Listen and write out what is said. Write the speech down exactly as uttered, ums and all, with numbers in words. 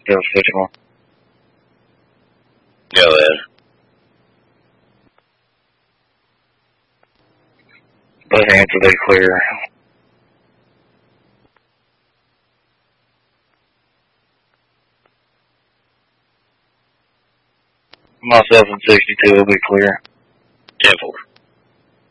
Go switchable. Go ahead. Both hands are they clear. Myself and sixty-two will be clear. ten four.